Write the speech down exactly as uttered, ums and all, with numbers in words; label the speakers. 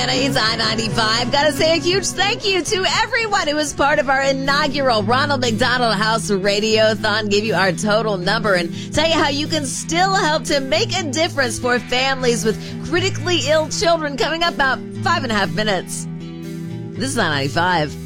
Speaker 1: It's I ninety-five. Gotta say a huge thank you to everyone who was part of our inaugural Ronald McDonald House Radiothon. Give you our total number and tell you how you can still help to make a difference for families with critically ill children coming up about five and a half minutes. This is I ninety-five.